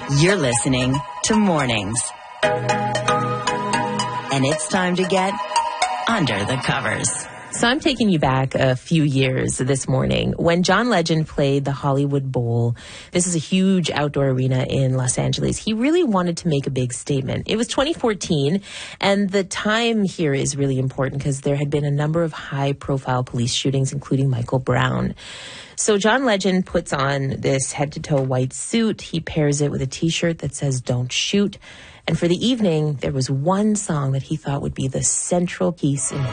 You're listening to Mornings. And it's time to get under the covers. So I'm taking you back a few years this morning when John Legend played the Hollywood Bowl. This is a huge outdoor arena in Los Angeles. He really wanted to make a big statement. It was 2014, and the time here is really important because there had been a number of high-profile police shootings, including Michael Brown. So John Legend puts on this head-to-toe white suit. He pairs it with a T-shirt that says, "Don't shoot." And for the evening, there was one song that he thought would be the central piece in